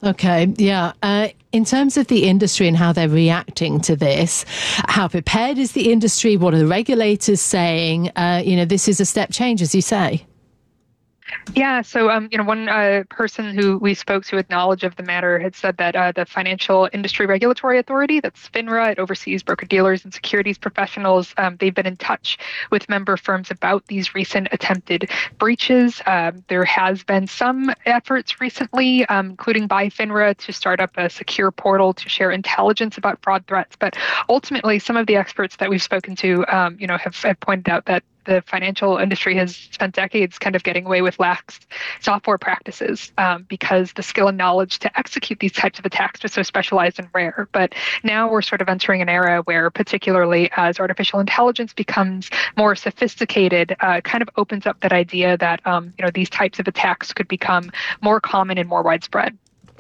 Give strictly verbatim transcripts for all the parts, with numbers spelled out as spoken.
Okay, yeah. Uh, in terms of the industry and how they're reacting to this, how prepared is the industry? What are the regulators saying? Uh, you know, this is a step change, as you say. Yeah, so um, you know, one uh, person who we spoke to with knowledge of the matter had said that uh, the Financial Industry Regulatory Authority, that's FINRA, it oversees broker-dealers and securities professionals. Um, they've been in touch with member firms about these recent attempted breaches. Um, there has been some efforts recently, um, including by FINRA, to start up a secure portal to share intelligence about fraud threats. But ultimately, some of the experts that we've spoken to, um, you know, have, have pointed out that the financial industry has spent decades kind of getting away with lax software practices um, because the skill and knowledge to execute these types of attacks was so specialized and rare. But now we're sort of entering an era where, particularly as artificial intelligence becomes more sophisticated, uh, kind of opens up that idea that um, you know these types of attacks could become more common and more widespread.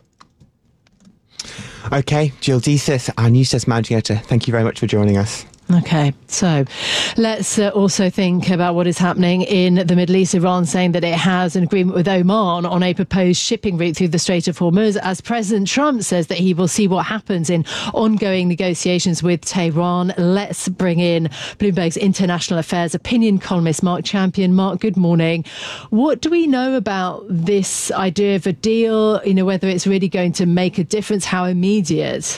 Okay, Jill Deeseth, our News Desk Managing Editor, thank you very much for joining us. Okay, so let's uh, also think about what is happening in the Middle East. Iran saying that it has an agreement with Oman on a proposed shipping route through the Strait of Hormuz, as President Trump says that he will see what happens in ongoing negotiations with Tehran. Let's bring in Bloomberg's international affairs opinion columnist, Mark Champion. Mark, good morning. What do we know about this idea of a deal? You know, whether it's really going to make a difference, how immediate?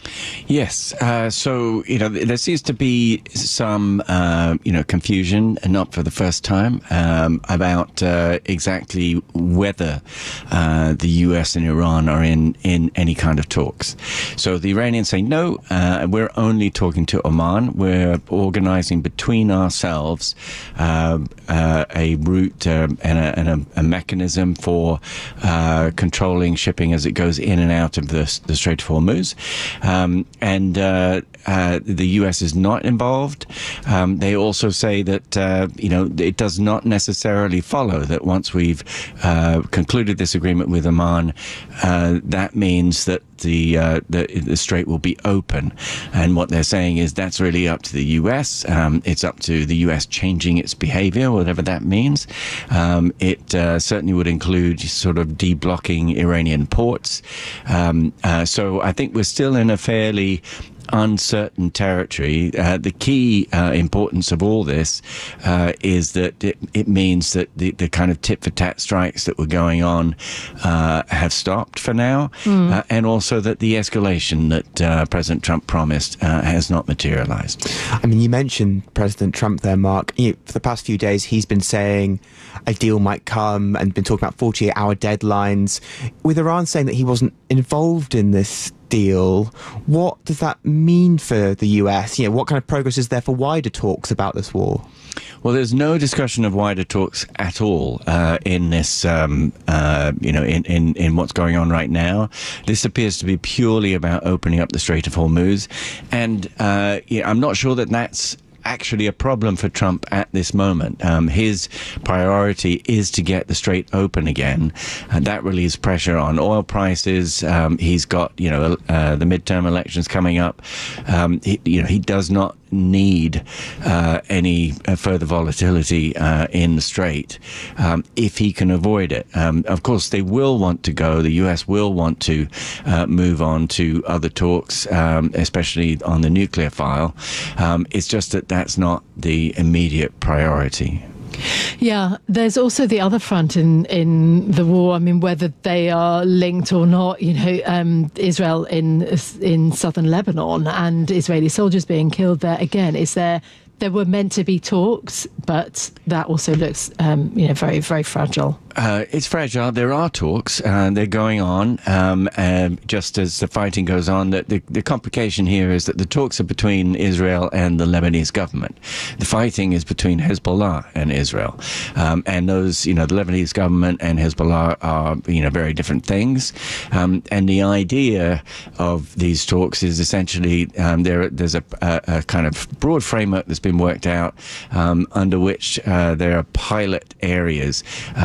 Yes. Uh, so, you know, there seems to be some, uh, you know, confusion, and not for the first time, um, about uh, exactly whether uh, the U S and Iran are in, in any kind of talks. So the Iranians say, no, uh, we're only talking to Oman. We're organizing between ourselves uh, uh, a route uh, and, a, and a, a mechanism for uh, controlling shipping as it goes in and out of the, the Strait of Hormuz. Um, and uh, uh, the U S is not involved. Um, they also say that, uh, you know, it does not necessarily follow that once we've uh, concluded this agreement with Oman, uh, that means that the, uh, the the strait will be open. And what they're saying is that's really up to the U S. Um, it's up to the U S changing its behavior, whatever that means. Um, it uh, certainly would include sort of deblocking Iranian ports. Um, uh, so I think we're still in a fairly uncertain territory. Uh, the key uh, importance of all this uh, is that it, it means that the, the kind of tit-for-tat strikes that were going on uh, have stopped for now, mm. uh, and also that the escalation that uh, President Trump promised uh, has not materialized. I mean, you mentioned President Trump there, Mark. You know, for the past few days, he's been saying a deal might come and been talking about forty-eight hour deadlines. With Iran saying that he wasn't involved in this deal, what does that mean for the U S? You know, what kind of progress is there for wider talks about this war? Well, there's no discussion of wider talks at all uh, in this, um, uh, you know, in, in, in what's going on right now. This appears to be purely about opening up the Strait of Hormuz. And uh, yeah, I'm not sure that that's actually a problem for Trump at this moment. Um, his priority is to get the strait open again, and that relieves pressure on oil prices. Um, he's got, you know, uh, the midterm elections coming up. Um, he, you know, he does not need uh, any uh, further volatility uh, in the strait um, if he can avoid it. Um, of course, they will want to go, the U S will want to uh, move on to other talks, um, especially on the nuclear file. Um, it's just that that's not the immediate priority. Yeah, there's also the other front in, in the war. I mean, whether they are linked or not, you know, um, Israel in in southern Lebanon and Israeli soldiers being killed there. Again, is there there were meant to be talks, but that also looks, um, you know, very, very fragile. Uh, it's fragile. There are talks, and uh, they're going on. Um, and just as the fighting goes on, the, the, the complication here is that the talks are between Israel and the Lebanese government. The fighting is between Hezbollah and Israel. Um, and those, you know, the Lebanese government and Hezbollah are, you know, very different things. Um, and the idea of these talks is essentially um, there. There's a, a, a kind of broad framework that's been worked out um, under which uh, there are pilot areas uh, that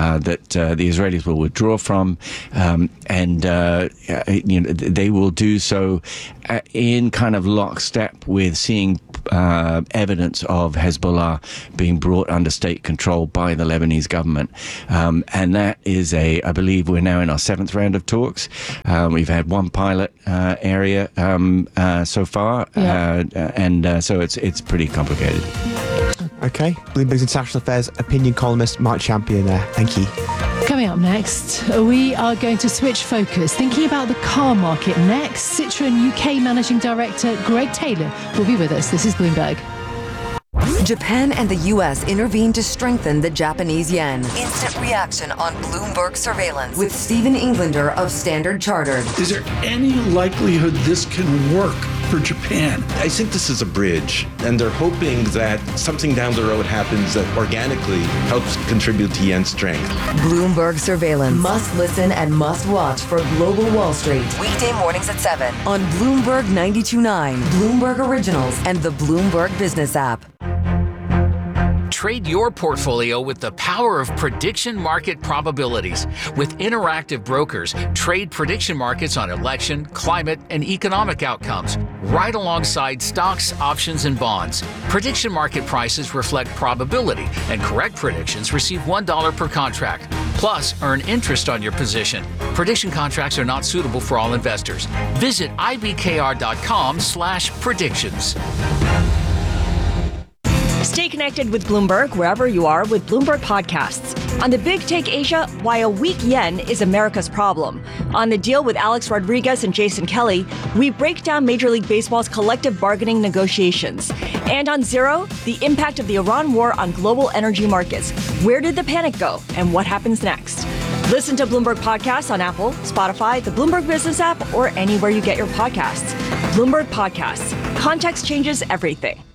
that uh, the Israelis will withdraw from, um, and uh, you know they will do so in kind of lockstep with seeing uh, evidence of Hezbollah being brought under state control by the Lebanese government, um, and that is a. I believe we're now in our seventh round of talks. Um, we've had one pilot uh, area um, uh, so far, yeah. uh, and uh, so it's it's pretty complicated. Okay, Bloomberg's international affairs opinion columnist Mark Champion there. Thank you. Coming up next, we are going to switch focus, thinking about the car market next. Citroën U K Managing Director Greg Taylor will be with us. This is Bloomberg. Japan and the U S intervened to strengthen the Japanese yen. Instant reaction on Bloomberg surveillance with Stephen Englander of Standard Chartered. Is there any likelihood this can work for Japan? I think this is a bridge, and they're hoping that something down the road happens that organically helps contribute to yen strength. Bloomberg surveillance. Must listen and must watch for Global Wall Street. Weekday mornings at seven on Bloomberg ninety-two point nine, Bloomberg Originals, and the Bloomberg Business app. Trade your portfolio with the power of prediction market probabilities. With Interactive Brokers, trade prediction markets on election, climate, and economic outcomes, right alongside stocks, options, and bonds. Prediction market prices reflect probability, and correct predictions receive one dollar per contract. Plus, earn interest on your position. Prediction contracts are not suitable for all investors. Visit ibkr.com slash predictions. Stay connected with Bloomberg wherever you are with Bloomberg Podcasts. On the Big Take Asia, why a weak yen is America's problem. On The Deal with Alex Rodriguez and Jason Kelly, we break down Major League Baseball's collective bargaining negotiations. And on Zero, the impact of the Iran war on global energy markets. Where did the panic go and what happens next? Listen to Bloomberg Podcasts on Apple, Spotify, the Bloomberg Business app, or anywhere you get your podcasts. Bloomberg Podcasts. Context changes everything.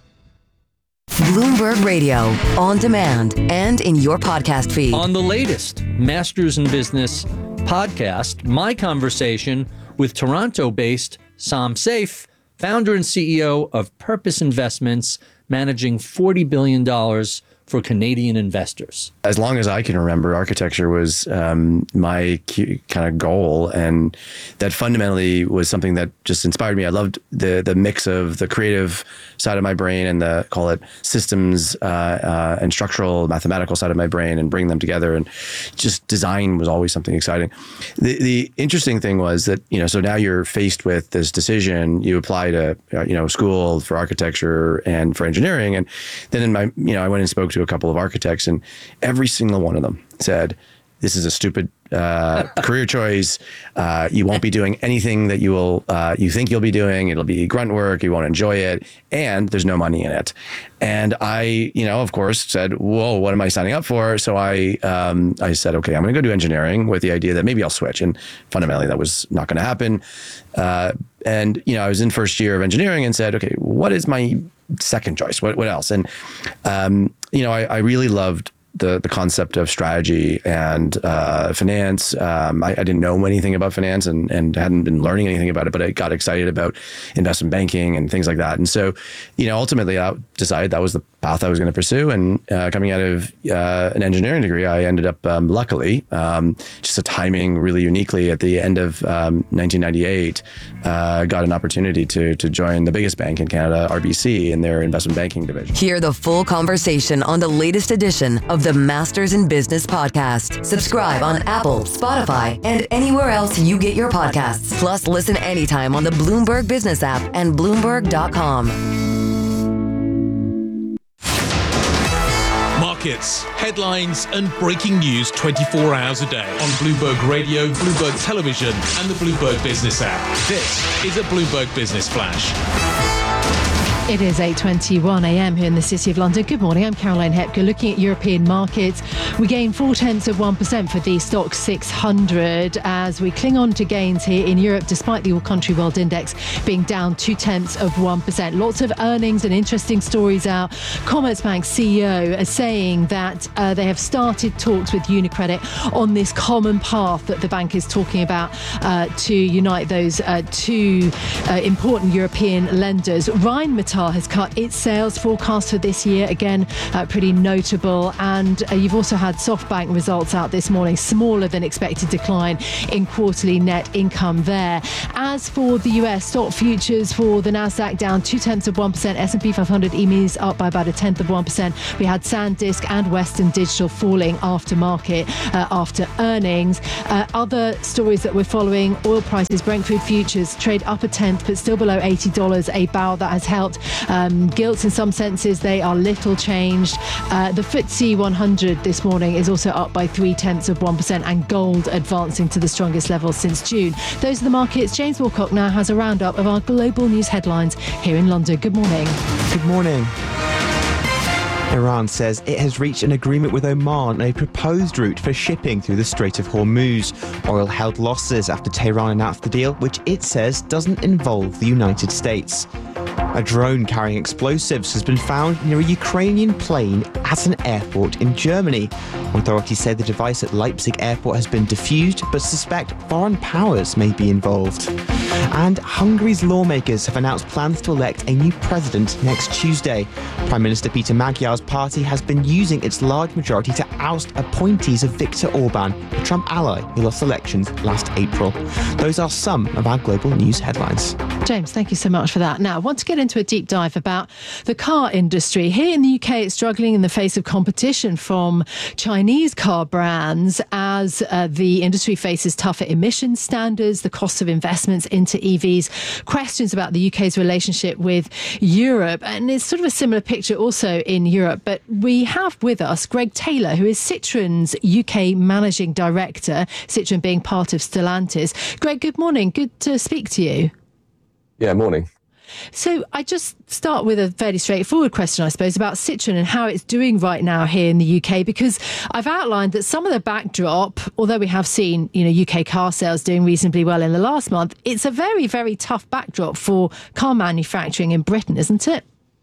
Bloomberg Radio, on demand and in your podcast feed. On the latest Masters in Business podcast, my conversation with Toronto-based Sam Saif, founder and C E O of Purpose Investments, managing forty billion dollars for Canadian investors. As long as I can remember, architecture was um, my kind of goal, and that fundamentally was something that just inspired me. I loved the the mix of the creative side of my brain and the, call it, systems uh, uh, and structural mathematical side of my brain, and bring them together. And just design was always something exciting. The the interesting thing was that, you know, so now you're faced with this decision. You apply to, uh, you know, school for architecture and for engineering, and then in my, you know, I went and spoke to a couple of architects, and every single one of them said, this is a stupid uh, career choice. Uh, you won't be doing anything that you will, uh, you think you'll be doing. It'll be grunt work. You won't enjoy it. And there's no money in it. And I, you know, of course said, whoa, what am I signing up for? So I, um, I said, okay, I'm going to go do engineering with the idea that maybe I'll switch. And fundamentally that was not going to happen. Uh, and, you know, I was in first year of engineering and said, okay, what is my second choice? What, what else? And, um, you know, I, I really loved the the concept of strategy and uh, finance. Um, I, I didn't know anything about finance and, and hadn't been learning anything about it, but I got excited about investment banking and things like that. And so, you know, ultimately I decided that was the path I was going to pursue. And uh, coming out of uh, an engineering degree, I ended up, um, luckily, um, just a timing really uniquely at the end of um, nineteen ninety-eight, uh, got an opportunity to to join the biggest bank in Canada, R B C, in their investment banking division. Hear the full conversation on the latest edition of the Masters in Business podcast. Subscribe on Apple, Spotify, and anywhere else you get your podcasts. Plus, listen anytime on the Bloomberg Business app and Bloomberg dot com. Markets, headlines, and breaking news twenty-four hours a day on Bloomberg Radio, Bloomberg Television, and the Bloomberg Business app. This is a Bloomberg Business Flash. It is eight twenty-one a.m. here in the City of London. Good morning, I'm Caroline Hepker. Looking at European markets, we gained four tenths of one percent for the Stoxx six hundred as we cling on to gains here in Europe, despite the all-country world index being down two tenths of one percent. Lots of earnings and interesting stories out. Commerzbank C E O is saying that uh, they have started talks with UniCredit on this common path that the bank is talking about uh, to unite those uh, two uh, important European lenders. Rheinmetall Total has cut its sales forecast for this year. Again, uh, pretty notable. And uh, you've also had SoftBank results out this morning, smaller than expected decline in quarterly net income there. As for the U S, stock futures for the Nasdaq down two tenths of one percent, S and P five hundred E M Is up by about a tenth of one percent. We had SanDisk and Western Digital falling after market, uh, after earnings. Uh, other stories that we're following, oil prices, Brent crude futures trade up a tenth, but still below eighty dollars a barrel. That has helped. Um, gilts in some senses, they are little changed. Uh, the F T S E one hundred this morning is also up by three tenths of one percent, and gold advancing to the strongest level since June. Those are the markets. James Wilcock now has a roundup of our global news headlines here in London. Good morning. Good morning. Iran says it has reached an agreement with Oman on a proposed route for shipping through the Strait of Hormuz. Oil held losses after Tehran announced the deal, which it says doesn't involve the United States. A drone carrying explosives has been found near a Ukrainian plane at an airport in Germany. Authorities say the device at Leipzig airport has been defused, but suspect foreign powers may be involved. And Hungary's lawmakers have announced plans to elect a new president next Tuesday. Prime Minister Peter Magyar's party has been using its large majority to oust appointees of Viktor Orban, the Trump ally who lost elections last April. Those are some of our global news headlines. James, thank you so much for that. Now, I want to get into a deep dive about the car industry. Here in the U K, it's struggling in the face of competition from Chinese car brands as uh, the industry faces tougher emissions standards, the cost of investments into E Vs, questions about the U K's relationship with Europe. And it's sort of a similar picture also in Europe. But we have with us Greg Taylor, who is Citroen's U K Managing Director, Citroen being part of Stellantis. Greg, good morning. Good to speak to you. Yeah, morning. So I just start with a fairly straightforward question, I suppose, about Citroen and how it's doing right now here in the U K, because I've outlined that some of the backdrop, although we have seen, you know, U K car sales doing reasonably well in the last month, it's a very, very tough backdrop for car manufacturing in Britain, isn't it?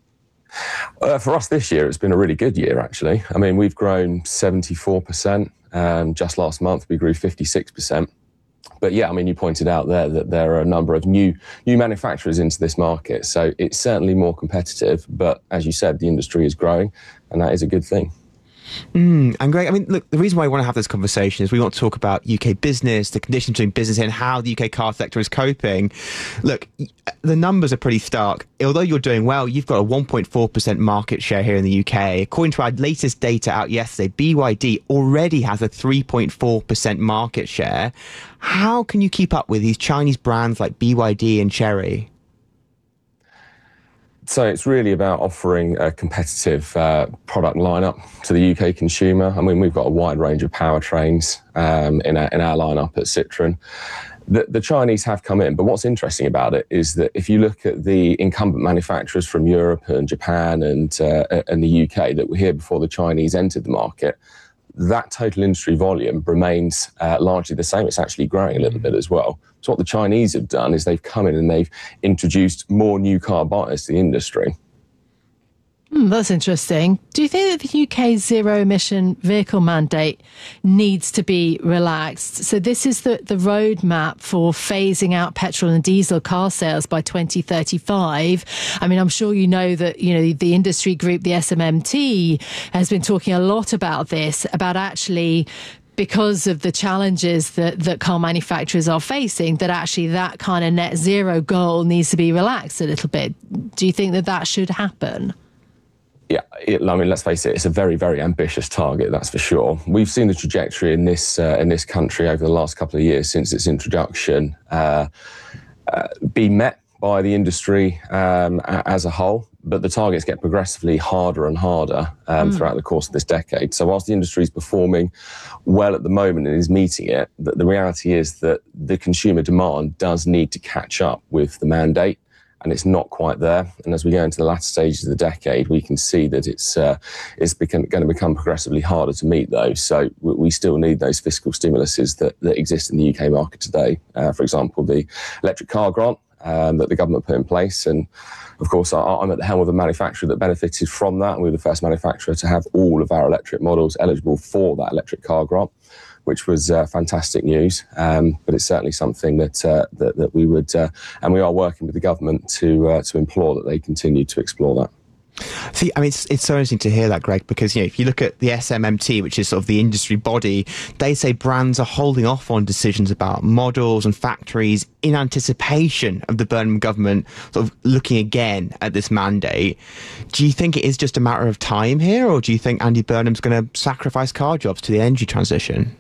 Uh, for us this year, it's been a really good year, actually. I mean, we've grown seventy-four percent. Um, just last month, we grew fifty-six percent. But yeah, I mean, you pointed out there that there are a number of new new manufacturers into this market. So it's certainly more competitive. But as you said, the industry is growing, and that is a good thing. Mm, and Greg, I mean, look, the reason why I want to have this conversation is we want to talk about U K business, the conditions doing business and how the U K car sector is coping. Look, the numbers are pretty stark. Although you're doing well, you've got a one point four percent market share here in the U K. According to our latest data out yesterday, B Y D already has a three point four percent market share. How can you keep up with these Chinese brands like B Y D and Chery? So it's really about offering a competitive uh, product lineup to the U K consumer. I mean, we've got a wide range of powertrains um, in, our, in our lineup at Citroen. The, the Chinese have come in, but what's interesting about it is that if you look at the incumbent manufacturers from Europe and Japan and, uh, and the U K that were here before the Chinese entered the market, that total industry volume remains uh, largely the same. It's actually growing a little bit as well. So what the Chinese have done is they've come in and they've introduced more new car buyers to the industry. Mm, that's interesting. Do you think that the U K's zero emission vehicle mandate needs to be relaxed? So this is the, the roadmap for phasing out petrol and diesel car sales by twenty thirty-five. I mean, I'm sure you know that, you know, the industry group, the S M M T, has been talking a lot about this, about actually, because of the challenges that, that car manufacturers are facing, that actually that kind of net zero goal needs to be relaxed a little bit. Do you think that that should happen? Yeah, it, I mean, let's face it, it's a very, very ambitious target, that's for sure. We've seen the trajectory in this uh, in this country over the last couple of years since its introduction uh, uh, be met by the industry um, as a whole, but the targets get progressively harder and harder um, mm. throughout the course of this decade. So whilst the industry is performing well at the moment and is meeting it, the, the reality is that the consumer demand does need to catch up with the mandate. And it's not quite there. And as we go into the latter stages of the decade, we can see that it's uh, it's become, going to become progressively harder to meet those. So we, we still need those fiscal stimuluses that, that exist in the U K market today. Uh, for example, the electric car grant um, that the government put in place. And of course, I, I'm at the helm of a manufacturer that benefited from that. And we were the first manufacturer to have all of our electric models eligible for that electric car grant. which was uh, fantastic news. Um, but it's certainly something that uh, that, that we would, uh, and we are working with the government to uh, to implore that they continue to explore that. See, I mean, it's, it's so interesting to hear that, Greg, because, you know, if you look at the S M M T, which is sort of the industry body, they say brands are holding off on decisions about models and factories in anticipation of the Burnham government sort of looking again at this mandate. Do you think it is just a matter of time here, or do you think Andy Burnham's going to sacrifice car jobs to the energy transition?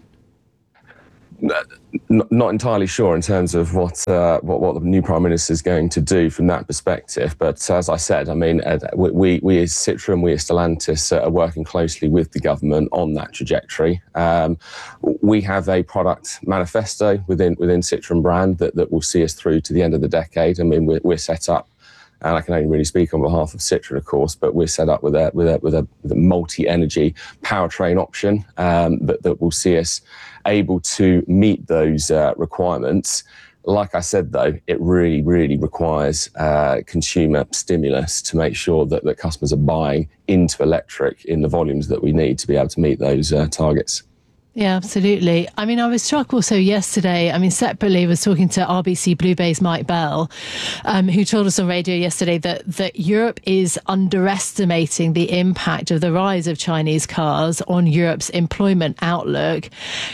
Not entirely sure in terms of what, uh, what what the new Prime Minister is going to do from that perspective. But as I said, I mean, uh, we, we as Citroën, we as Stellantis uh, are working closely with the government on that trajectory. Um, we have a product manifesto within within Citroën brand that, that will see us through to the end of the decade. I mean, we're, we're set up, and I can only really speak on behalf of Citroën, of course, but we're set up with a with a with a, with a multi-energy powertrain option um, that that will see us able to meet those uh, requirements. Like I said, though, it really, really requires uh, consumer stimulus to make sure that, that customers are buying into electric in the volumes that we need to be able to meet those uh, targets. Yeah, absolutely. I mean, I was struck also yesterday, I mean, separately, I was talking to R B C Blue Bay's Mike Bell, um, who told us on radio yesterday that, that Europe is underestimating the impact of the rise of Chinese cars on Europe's employment outlook.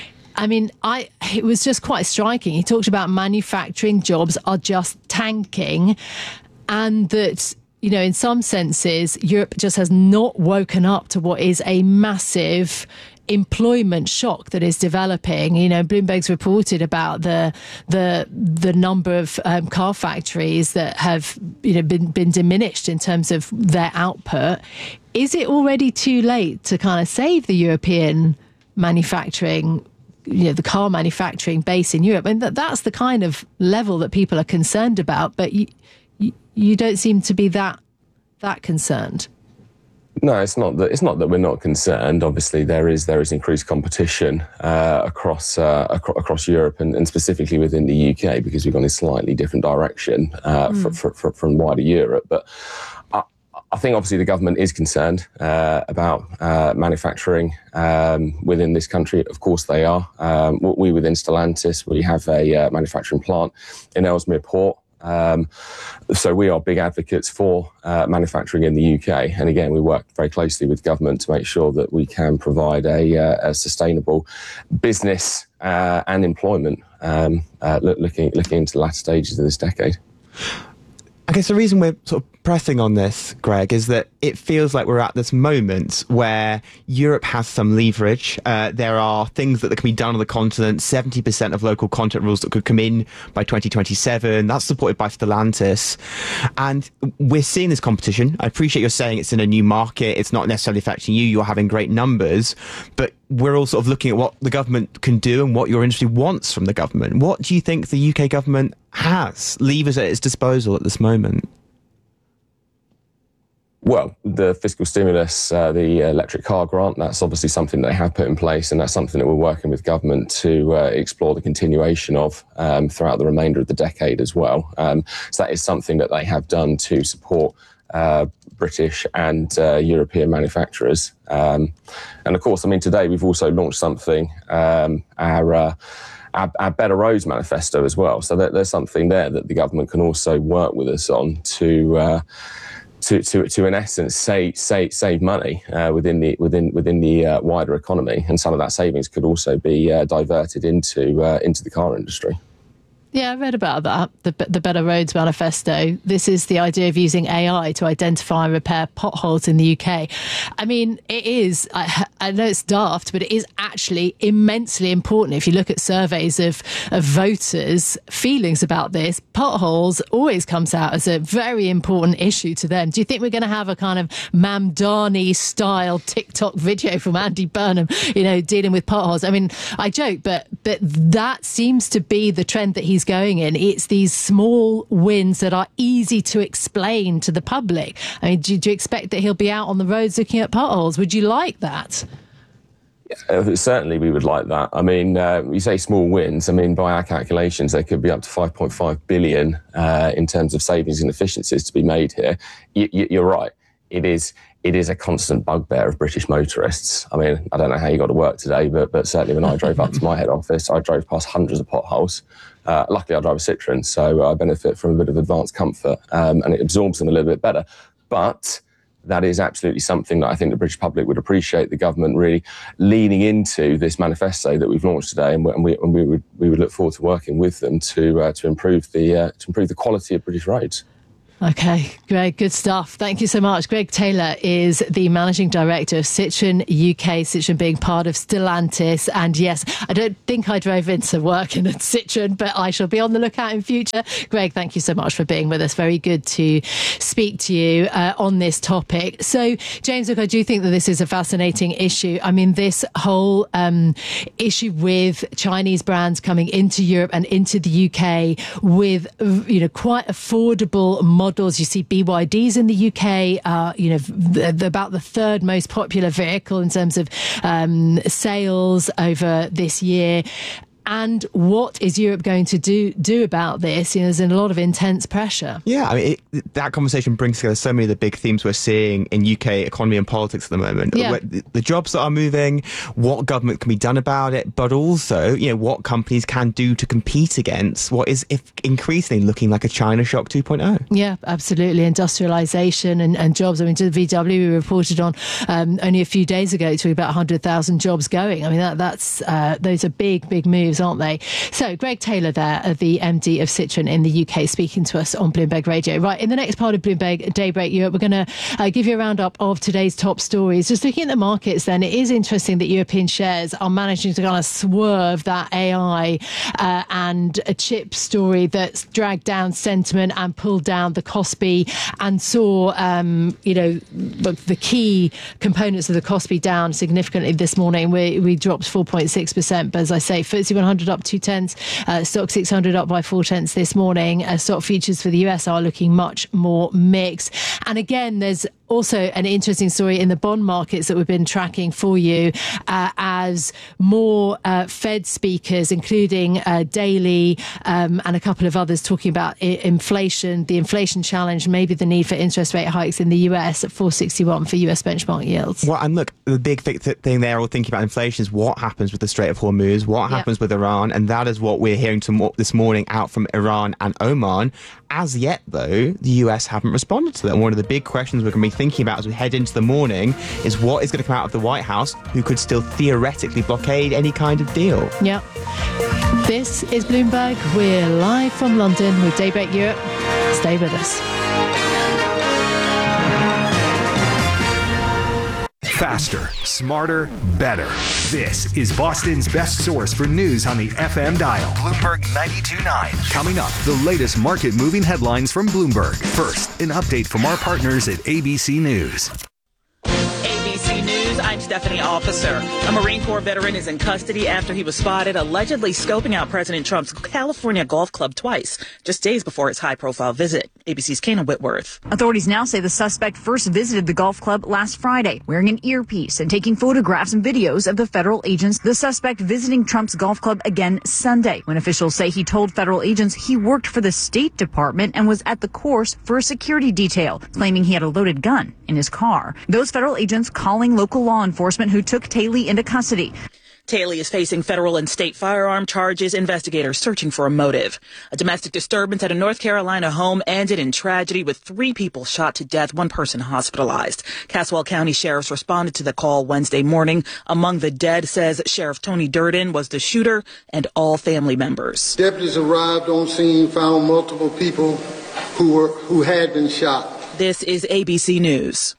I mean, I it was just quite striking. He talked about manufacturing jobs are just tanking, and that, you know, in some senses, Europe just has not woken up to what is a massive employment shock that is developing. You know, Bloomberg's reported about the the the number of um, car factories that have, you know, been been diminished in terms of their output. Is it already too late to kind of save the European manufacturing, you know, the car manufacturing base in Europe? And that that's the kind of level that people are concerned about, but you you, you don't seem to be that that concerned. No, it's not that. It's not that we're not concerned. Obviously, there is there is increased competition uh, across uh, acro- across Europe and, and specifically within the U K, because we've gone in a slightly different direction uh, mm. for, for, for, from wider Europe. But I, I think obviously the government is concerned uh, about uh, manufacturing um, within this country. Of course, they are. Um, we within Stellantis, we have a uh, manufacturing plant in Ellesmere Port. Um, so we are big advocates for uh, manufacturing in the U K, and again, we work very closely with government to make sure that we can provide a, uh, a sustainable business uh, and employment um, uh, looking looking into the latter stages of this decade. I guess the reason we're sort of pressing on this, Greg, is that it feels like we're at this moment where Europe has some leverage. Uh, there are things that can be done on the continent, seventy percent of local content rules that could come in by twenty twenty-seven. That's supported by Stellantis. And we're seeing this competition. I appreciate you're saying it's in a new market. It's not necessarily affecting you. You're having great numbers. But we're all sort of looking at what the government can do and what your industry wants from the government. What do you think the U K government has, levers at its disposal at this moment? Well, the fiscal stimulus, uh, the electric car grant, that's obviously something they have put in place, and that's something that we're working with government to uh, explore the continuation of um, throughout the remainder of the decade as well. Um, so that is something that they have done to support uh, British and uh, European manufacturers. Um, and of course, I mean, today we've also launched something, um, our, uh, our, our Better Roads Manifesto as well. So there, there's something there that the government can also work with us on to uh, To, to, to in essence save save save money uh, within the within within the uh, wider economy, and some of that savings could also be uh, diverted into uh, into the car industry. Yeah, I read about that, the, the Better Roads Manifesto. This is the idea of using A I to identify and repair potholes in the U K. I mean, it is, I, I know it's daft, but it is actually immensely important. If you look at surveys of, of voters' feelings about this, potholes always comes out as a very important issue to them. Do you think we're going to have a kind of Mamdani-style TikTok video from Andy Burnham, you know, dealing with potholes? I mean, I joke, but but that seems to be the trend that he's going in. It's these small wins that are easy to explain to the public. I mean, do, do you expect that he'll be out on the roads looking at potholes? Would you like that? Yeah, certainly we would like that. I mean, uh, you say small wins. I mean, by our calculations, there could be up to five point five billion uh, in terms of savings and efficiencies to be made here. You, you, you're right. It is it is a constant bugbear of British motorists. I mean, I don't know how you got to work today, but but certainly when I drove up to my head office, I drove past hundreds of potholes. Uh, luckily, I drive a Citroen, so I benefit from a bit of advanced comfort, um, and it absorbs them a little bit better. But that is absolutely something that I think the British public would appreciate, the government really leaning into this manifesto that we've launched today, and we, and we, and we would we would look forward to working with them to uh, to improve the uh, to improve the quality of British roads. Okay, Greg, good stuff. Thank you so much. Greg Taylor is the Managing Director of Citroen U K, Citroen being part of Stellantis. And yes, I don't think I drove into work in a Citroen, but I shall be on the lookout in future. Greg, thank you so much for being with us. Very good to speak to you uh, on this topic. So, James, look, I do think that this is a fascinating issue. I mean, this whole um, issue with Chinese brands coming into Europe and into the U K with, you know, quite affordable models. You see B Y Ds in the U K, uh, you know, the, the, about the third most popular vehicle in terms of um, sales over this year. And what is Europe going to do do about this? You know, there's a lot of intense pressure. Yeah, I mean, it, that conversation brings together so many of the big themes we're seeing in U K economy and politics at the moment. Yeah. The, the jobs that are moving, what government can be done about it, but also, you know, what companies can do to compete against what is if increasingly looking like a China shock two point oh. Yeah, absolutely. Industrialisation and, and jobs. I mean, to the V W, we reported on um, only a few days ago to about one hundred thousand jobs going. I mean, that that's uh, those are big, big moves, aren't they? So Greg Taylor there, the M D of Citroen in the U K, speaking to us on Bloomberg Radio. Right, in the next part of Bloomberg Daybreak Europe, we're going to uh, give you a roundup of today's top stories. Just looking at the markets then, it is interesting that European shares are managing to kind of swerve that A I uh, and a chip story that's dragged down sentiment and pulled down the Kospi and saw, um, you know, the key components of the Kospi down significantly this morning. We, we dropped four point six percent, but as I say, F T S E one hundred up two tenths, uh, Stock six hundred up by four tenths this morning. Uh, stock futures for the U S are looking much more mixed. And again, there's also an interesting story in the bond markets that we've been tracking for you uh, as more uh, Fed speakers, including uh, Daly um, and a couple of others, talking about I- inflation, the inflation challenge, maybe the need for interest rate hikes in the U S at four sixty-one for U S benchmark yields. Well, and look, the big th- thing they're all thinking about inflation is what happens with the Strait of Hormuz, what happens yep. with Iran, and that is what we're hearing to- this morning out from Iran and Oman. As yet, though, the U S haven't responded to that. And one of the big questions we're going to be thinking about as we head into the morning is what is going to come out of the White House, who could still theoretically blockade any kind of deal. Yeah. This is Bloomberg. We're live from London with Daybreak Europe. Stay with us. Faster, smarter, better. This is Boston's best source for news on the F M dial. Bloomberg ninety-two point nine. Coming up, the latest market-moving headlines from Bloomberg. First, an update from our partners at A B C News. A B C News, I'm Stephanie Officer. A Marine Corps veteran is in custody after he was spotted allegedly scoping out President Trump's California golf club twice, just days before his high-profile visit. A B C's Kana Whitworth. Authorities now say the suspect first visited the golf club last Friday, wearing an earpiece and taking photographs and videos of the federal agents. The suspect visiting Trump's golf club again Sunday, when officials say he told federal agents he worked for the State Department and was at the course for a security detail, claiming he had a loaded gun in his car. Those federal agents calling local law enforcement who took Taylor into custody. Taylor is facing federal and state firearm charges, investigators searching for a motive. A domestic disturbance at a North Carolina home ended in tragedy with three people shot to death, one person hospitalized. Caswell County sheriffs responded to the call Wednesday morning. Among the dead, says Sheriff Tony Durden, was the shooter and all family members. Deputies arrived on scene, found multiple people who were who had been shot. This is A B C News.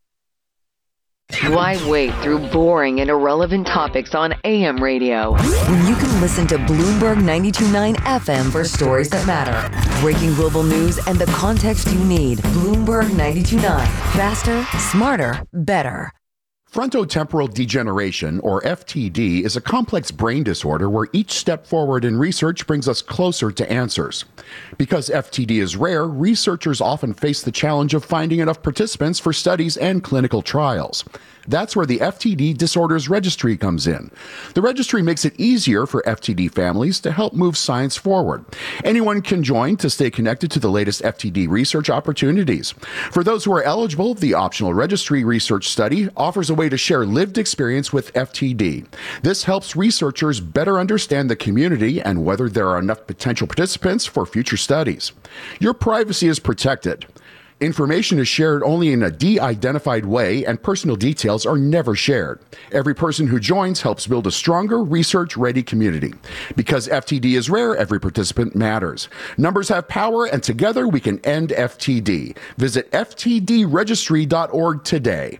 Why wait through boring and irrelevant topics on A M radio when you can listen to Bloomberg ninety-two point nine F M for stories that matter? Breaking global news and the context you need. Bloomberg ninety-two point nine. Faster, smarter, better. Frontotemporal degeneration, or F T D, is a complex brain disorder where each step forward in research brings us closer to answers. Because F T D is rare, researchers often face the challenge of finding enough participants for studies and clinical trials. That's where the F T D Disorders Registry comes in. The registry makes it easier for F T D families to help move science forward. Anyone can join to stay connected to the latest F T D research opportunities. For those who are eligible, the optional registry research study offers a way to share lived experience with F T D. This helps researchers better understand the community and whether there are enough potential participants for future studies. Your privacy is protected. Information is shared only in a de-identified way, and personal details are never shared. Every person who joins helps build a stronger, research-ready community. Because F T D is rare, every participant matters. Numbers have power, and together we can end F T D. Visit F T D registry dot org today.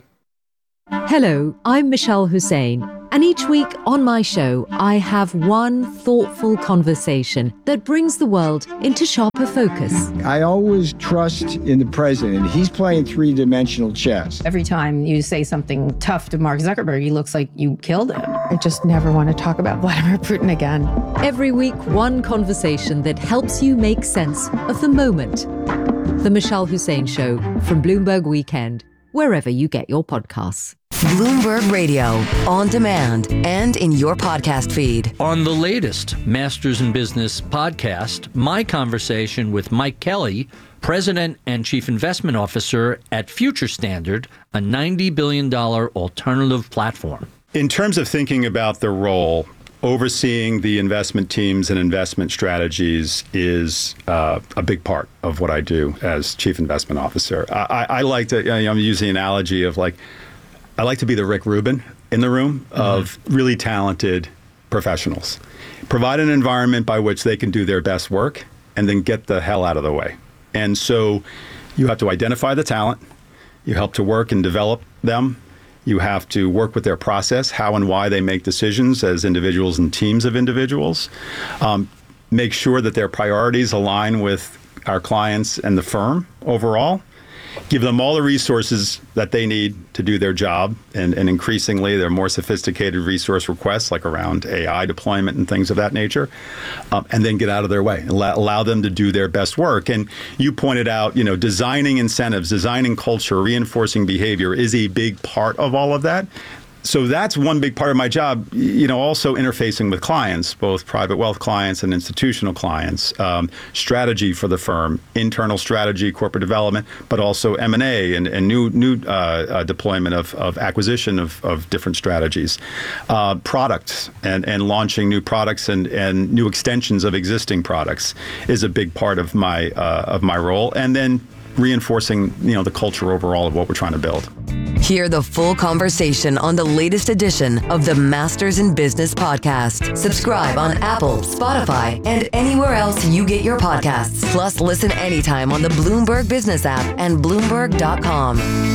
Hello, I'm Michelle Hussein, and each week on my show, I have one thoughtful conversation that brings the world into sharper focus. I always trust in the president. He's playing three-dimensional chess. Every time you say something tough to Mark Zuckerberg, he looks like you killed him. I just never want to talk about Vladimir Putin again. Every week, one conversation that helps you make sense of the moment. The Michelle Hussein Show from Bloomberg Weekend, wherever you get your podcasts. Bloomberg Radio, on demand and in your podcast feed. On the latest Masters in Business podcast, my conversation with Mike Kelly, President and Chief Investment Officer at Future Standard, a ninety billion dollars alternative platform. In terms of thinking about the role, overseeing the investment teams and investment strategies is uh, a big part of what I do as Chief Investment Officer. I, I like to, you know, I'm using the analogy of like, I like to be the Rick Rubin in the room of mm-hmm. really talented professionals. Provide an environment by which they can do their best work and then get the hell out of the way. And so you have to identify the talent. You help to work and develop them. You have to work with their process, how and why they make decisions as individuals and teams of individuals. Um, make sure that their priorities align with our clients and the firm overall. Give them all the resources that they need to do their job, and, and increasingly they're more sophisticated resource requests like around A I deployment and things of that nature, um, and then get out of their way and allow, allow them to do their best work. And you pointed out, you know, designing incentives, designing culture, reinforcing behavior is a big part of all of that. So that's one big part of my job, you know, also interfacing with clients, both private wealth clients and institutional clients, um, strategy for the firm, internal strategy, corporate development, but also M and A and, and new new uh, uh, deployment of, of acquisition of, of different strategies, uh, products and, and launching new products and, and new extensions of existing products is a big part of my uh, of my role. And then reinforcing, you know, the culture overall of what we're trying to build. Hear the full conversation on the latest edition of the Masters in Business podcast. Subscribe on Apple, Spotify, and anywhere else you get your podcasts. Plus, listen anytime on the Bloomberg Business app and Bloomberg dot com.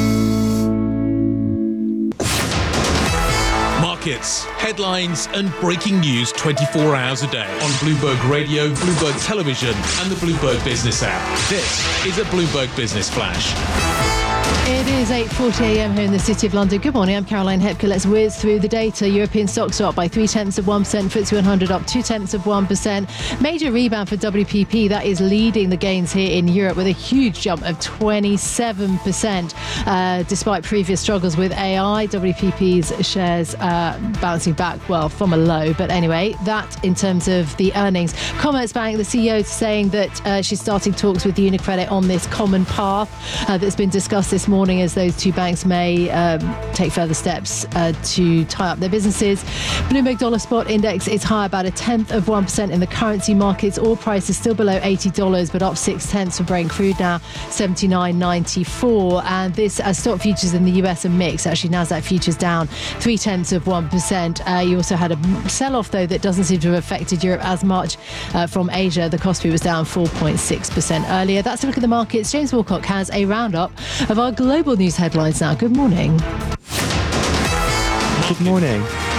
Markets, headlines, and breaking news twenty-four hours a day on Bloomberg Radio, Bloomberg Television, and the Bloomberg Business app. This is a Bloomberg Business Flash. It is eight forty a.m. here in the City of London. Good morning, I'm Caroline Hepker. Let's whiz through the data. European stocks are up by three-tenths of one percent. F T S E one hundred up two-tenths of one percent. Major rebound for W P P. That is leading the gains here in Europe with a huge jump of twenty-seven percent. Uh, despite previous struggles with A I, W P P's shares uh, bouncing back, well, from a low. But anyway, that in terms of the earnings. Commerzbank, the C E O, saying that uh, she's starting talks with UniCredit on this common path uh, that's been discussed this morning as those two banks may um, take further steps uh, to tie up their businesses. Bloomberg Dollar Spot Index is high about a tenth of one percent in the currency markets. Oil price is still below eighty dollars, but up six tenths for Brent crude now seventy-nine ninety-four. And this as stock futures in the U S are mixed. Actually, Nasdaq futures down three tenths of one percent. Uh, you also had a sell-off though that doesn't seem to have affected Europe as much uh, from Asia. The Kospi was down four point six percent earlier. That's a look at the markets. James Wilcock has a roundup of our global news headlines now. Good morning. Good morning.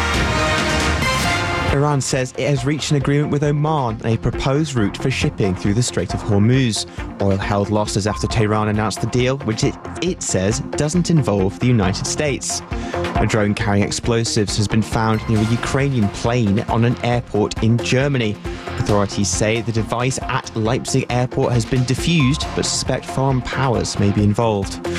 Iran says it has reached an agreement with Oman on a proposed route for shipping through the Strait of Hormuz. Oil held losses after Tehran announced the deal, which it, it says doesn't involve the United States. A drone carrying explosives has been found near a Ukrainian plane on an airport in Germany. Authorities say the device at Leipzig airport has been defused, but suspect foreign powers may be involved.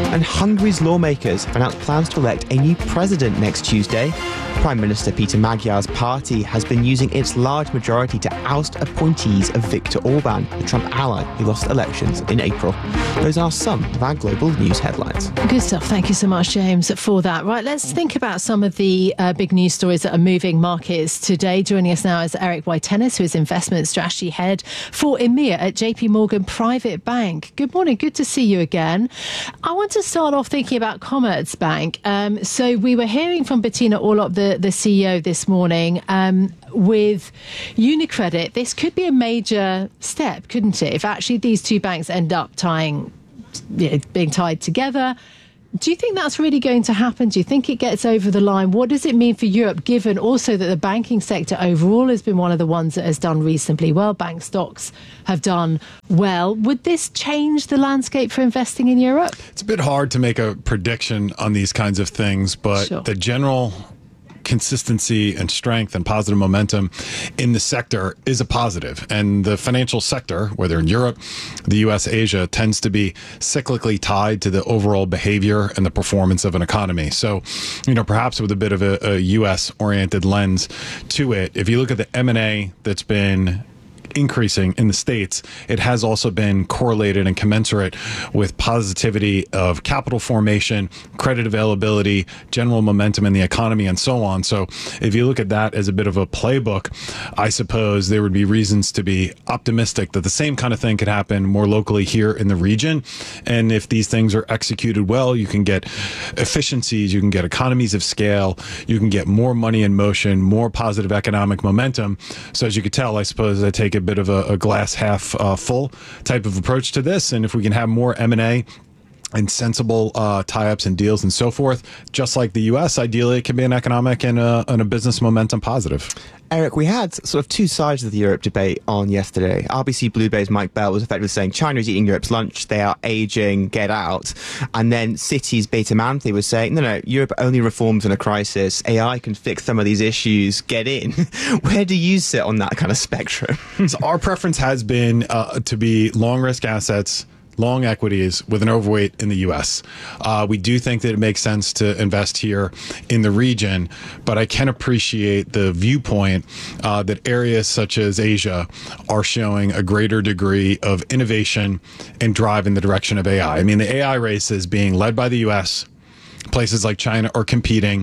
And Hungary's lawmakers have announced plans to elect a new president next Tuesday. Prime Minister Peter Magyar's party has been using its large majority to oust appointees of Viktor Orban, the Trump ally who lost elections in April. Those are some of our global news headlines. Good stuff. Thank you so much, James, for that. Right, let's think about some of the uh, big news stories that are moving markets today. Joining us now is Eric White-Tennis, who is investment strategy head for EMEA at J P Morgan Private Bank. Good morning. Good to see you again. I want to start off thinking about Commerzbank. Um, so we were hearing from Bettina Orlopp, the, the C E O, this morning. Um, with UniCredit, this could be a major step, couldn't it? If actually these two banks end up tying, you know, being tied together. Do you think that's really going to happen? Do you think it gets over the line? What does it mean for Europe, given also that the banking sector overall has been one of the ones that has done reasonably well? Bank stocks have done well. Would this change the landscape for investing in Europe? It's a bit hard to make a prediction on these kinds of things, but Sure. the general consistency and strength and positive momentum in the sector is a positive. And the financial sector, whether in Europe, the U S, Asia, tends to be cyclically tied to the overall behavior and the performance of an economy. So, you know, perhaps with a bit of a, a U S-oriented lens to it, if you look at the M and A that's been increasing in the States, it has also been correlated and commensurate with positivity of capital formation, credit availability, general momentum in the economy, and so on. So if you look at that as a bit of a playbook, I suppose there would be reasons to be optimistic that the same kind of thing could happen more locally here in the region. And if these things are executed well, you can get efficiencies, you can get economies of scale, you can get more money in motion, more positive economic momentum. So as you could tell, I suppose I take a bit of a, a glass half uh, full type of approach to this. And if we can have more M and A and sensible uh, tie-ups and deals and so forth, just like the U S, ideally it can be an economic and a, and a business momentum positive. Eric, we had sort of two sides of the Europe debate on yesterday. R B C Blue Bay's Mike Bell was effectively saying China is eating Europe's lunch, they are aging, get out. And then Citi's Beta Manthey was saying, no, no, Europe only reforms in a crisis. A I can fix some of these issues, get in. Where do you sit on that kind of spectrum? So our preference has been uh, to be long risk assets, long equities with an overweight in the U S. Uh, we do think that it makes sense to invest here in the region, but I can appreciate the viewpoint uh, that areas such as Asia are showing a greater degree of innovation and drive in the direction of A I. I mean, the A I race is being led by the U S. Places like China are competing.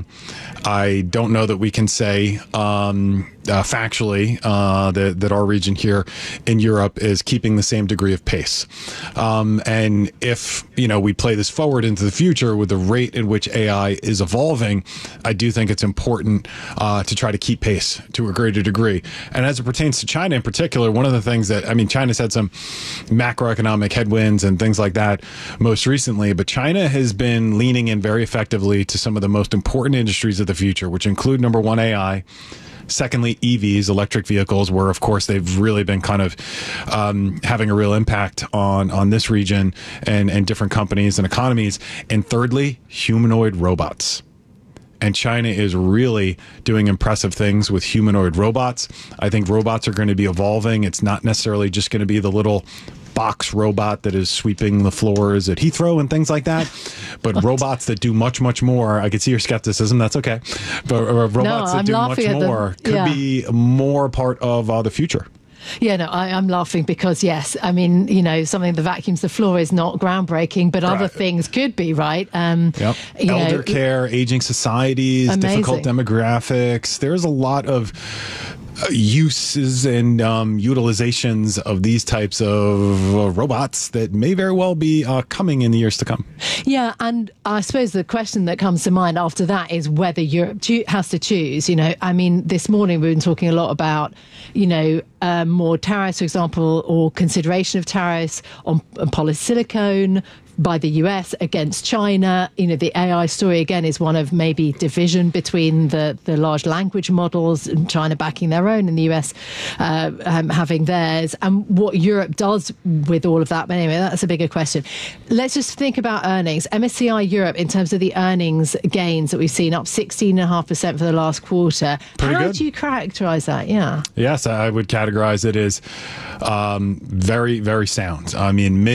I don't know that we can say um, uh, factually uh, that, that our region here in Europe is keeping the same degree of pace. Um, and if, you know, we play this forward into the future with the rate in which A I is evolving, I do think it's important uh, to try to keep pace to a greater degree. And as it pertains to China in particular, one of the things that, I mean, China's had some macroeconomic headwinds and things like that most recently, but China has been leaning in very effectively to some of the most important industries of the future, which include, number one, A I. Secondly, E Vs, electric vehicles, where, of course, they've really been kind of um, having a real impact on, on this region and, and different companies and economies. And thirdly, humanoid robots. And China is really doing impressive things with humanoid robots. I think robots are going to be evolving. It's not necessarily just going to be the little box robot that is sweeping the floors at Heathrow and things like that, but what? robots that do much, much more. I can see your skepticism. That's okay. But uh, robots no, that I'm do much more could yeah. be more part of uh, the future. Yeah, no, I, I'm laughing because, yes, I mean, you know, something that vacuums the floor is not groundbreaking, but right. other things could be, right? Um, yep. you Elder know, care, aging societies, amazing. difficult demographics. There's a lot of Uh, uses and um, utilizations of these types of uh, robots that may very well be uh, coming in the years to come. Yeah, and I suppose the question that comes to mind after that is whether Europe cho- has to choose. You know, I mean, this morning we've been talking a lot about, you know, uh, more tariffs, for example, or consideration of tariffs on, on polysilicon by the U S against China. You know, the A I story, again, is one of maybe division between the, the large language models and China backing their own and the U S uh, um, having theirs, and what Europe does with all of that. But anyway, that's a bigger question. Let's just think about earnings. M S C I Europe, in terms of the earnings gains that we've seen, up sixteen point five percent for the last quarter. Pretty How good. would you characterize that? Yeah. Yes, I would categorize it as um, very, very sound. I mean, mid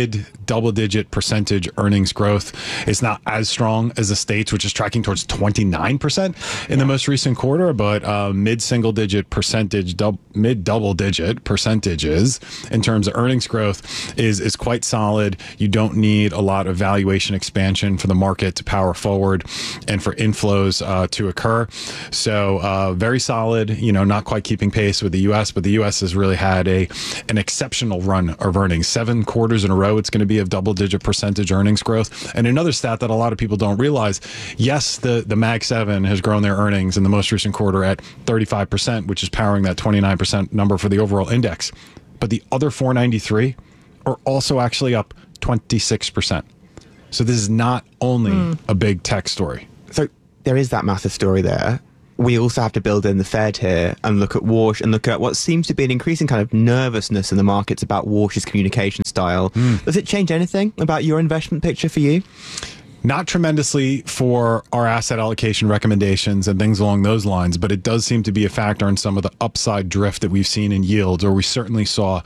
double-digit percentage earnings growth. It's not as strong as the States, which is tracking towards twenty-nine percent in the most recent quarter, but uh, mid-single-digit percentage, dub, mid-double-digit percentages in terms of earnings growth is is quite solid. You don't need a lot of valuation expansion for the market to power forward and for inflows uh, to occur. So uh, very solid, you know, not quite keeping pace with the U S, but the U S has really had a an exceptional run of earnings. Seven quarters in a row, it's going to be of double-digit percentage earnings growth. And another stat that a lot of people don't realize, yes, the, the Mag seven has grown their earnings in the most recent quarter at thirty-five percent, which is powering that twenty-nine percent number for the overall index. But the other four ninety-three are also actually up twenty-six percent. So this is not only mm. a big tech story. So there is that massive story there. We also have to build in the Fed here and look at Warsh and look at what seems to be an increasing kind of nervousness in the markets about Warsh's communication style. Mm. Does it change anything about your investment picture for you? Not tremendously for our asset allocation recommendations and things along those lines, but it does seem to be a factor in some of the upside drift that we've seen in yields, or we certainly saw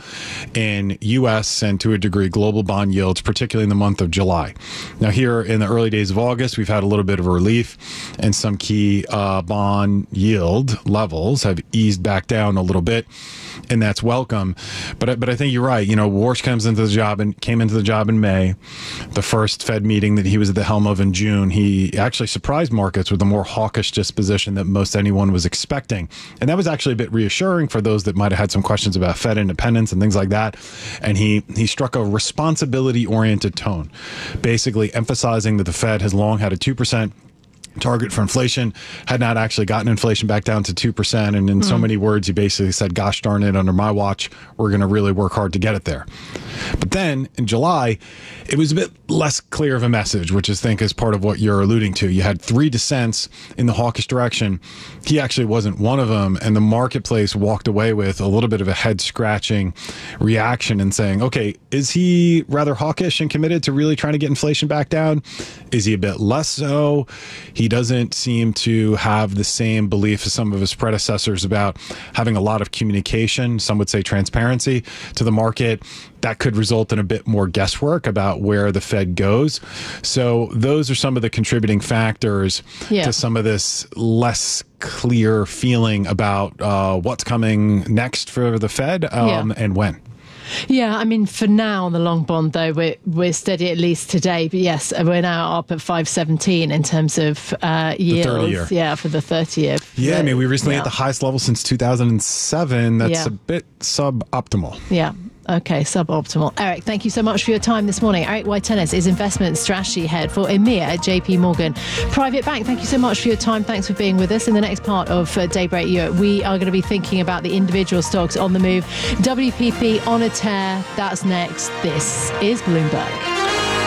in U S and to a degree global bond yields, particularly in the month of July. Now here in the early days of August, we've had a little bit of a relief and some key uh, bond yield levels have eased back down a little bit, and that's welcome. But, but I think you're right. You know, Warsh comes into the job and came into the job in May, the first Fed meeting that he was at the helm of in June. He actually surprised markets with a more hawkish disposition that most anyone was expecting. And that was actually a bit reassuring for those that might have had some questions about Fed independence and things like that. And he, he struck a responsibility-oriented tone, basically emphasizing that the Fed has long had a two percent target for inflation, had not actually gotten inflation back down to two percent. And in mm. so many words, he basically said, gosh darn it, under my watch, we're going to really work hard to get it there. But then in July, it was a bit less clear of a message, which I think is part of what you're alluding to. You had three dissents in the hawkish direction. He actually wasn't one of them. And the marketplace walked away with a little bit of a head scratching reaction and saying, okay, is he rather hawkish and committed to really trying to get inflation back down? Is he a bit less so? He doesn't seem to have the same belief as some of his predecessors about having a lot of communication, some would say transparency, to the market. That could result in a bit more guesswork about where the Fed goes. So those are some of the contributing factors yeah. to some of this less clear feeling about uh, what's coming next for the Fed um, yeah. and when. Yeah, I mean, for now on the long bond, though, we're, we're steady at least today. But yes, we're now up at five seventeen in terms of uh, yields. Yeah, for the thirty year. Yeah, I mean, we recently yeah. at the highest level since two thousand seven. That's yeah. a bit suboptimal. Yeah. Okay, suboptimal. Eric, thank you so much for your time this morning. Eric White-Tennis is investment strategy head for EMEA at J P Morgan Private Bank. Thank you so much for your time. Thanks for being with us. In the next part of uh, Daybreak Europe, we are going to be thinking about the individual stocks on the move. W P P on a tear. That's next. This is Bloomberg.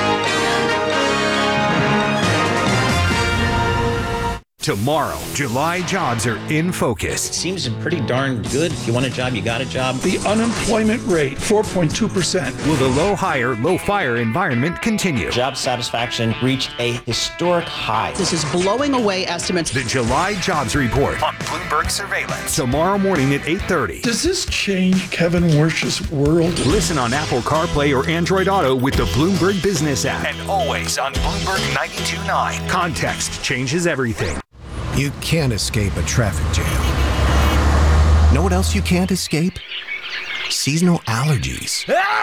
Tomorrow, July jobs are in focus. Seems pretty darn good. If you want a job, you got a job. The unemployment rate, four point two percent. Will the low hire, low fire environment continue? Job satisfaction reached a historic high. This is blowing away estimates. The July jobs report on Bloomberg Surveillance. Tomorrow morning at eight thirty. Does this change Kevin Warsh's world? Listen on Apple CarPlay or Android Auto with the Bloomberg Business app. And always on Bloomberg ninety-two point nine. Context changes everything. You can't escape a traffic jam. Know what else you can't escape? Seasonal allergies.